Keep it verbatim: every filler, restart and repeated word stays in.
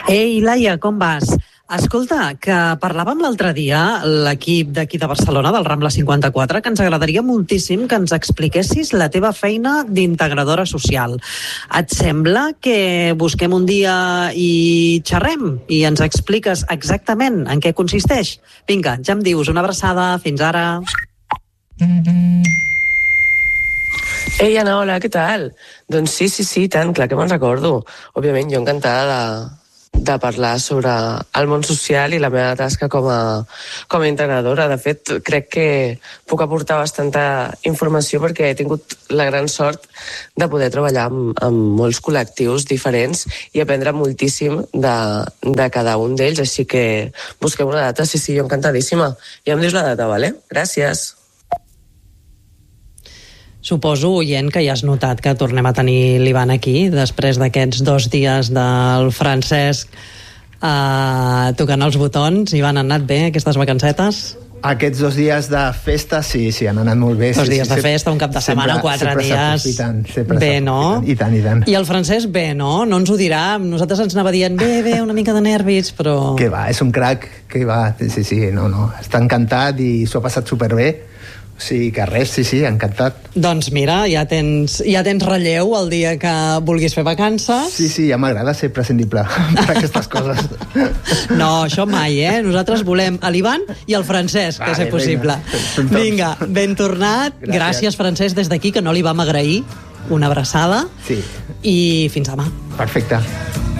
Ei, Laia, com vas? Escolta, que parlàvem l'altre dia, l'equip d'aquí de Barcelona, del Rambla cinquanta-quatre, que ens agradaria moltíssim que ens expliquessis la teva feina d'integradora social. Et sembla que busquem un dia i xerrem i ens expliques exactament en què consisteix? Vinga, ja em dius, una abraçada, fins ara. Ei, Anna, hola, què tal? Doncs sí, sí, sí, tant, clar que me'n recordo. Òbviament, jo encantada de, de parlar sobre el món social i la meva tasca com a, com a integradora. De fet, crec que puc aportar bastanta informació perquè he tingut la gran sort de poder treballar amb, amb molts col·lectius diferents i aprendre moltíssim de, de cada un d'ells, així que busquem una data. Sí, sí, jo encantadíssima. Ja em dius la data, vale? Gràcies. Suposo, oient, que ja has notat que tornem a tenir l'Ivan aquí després d'aquests dos dies del Francesc eh, tocant els botons. Ivan, han anat bé aquestes vacancetes? Aquests dos dies de festa, sí, sí, han anat molt bé. Dos sí, dies sí, de festa, un cap de setmana, sempre, quatre sempre dies. Bé, no? I tant, i tant. I el Francesc, bé, no? No ens ho dirà. Nosaltres ens anava dient, bé, bé, una mica de nervis, però... Que va, és un crac, que va, sí, sí, no, no, està encantat i s'ho ha passat superbé. Sí, que res, sí, sí, encantat. Doncs mira, ja tens, ja tens relleu el dia que vulguis fer vacances. Sí, sí, ja m'agrada ser prescindible per aquestes coses. No, això mai, eh? Nosaltres volem l'Ivan i el Francesc, vale, que és possible. Vinga, vinga, ben tornat. Gràcies. Gràcies, Francesc, des d'aquí, que no li vam agrair. Una abraçada. Sí. I fins demà. Perfecte.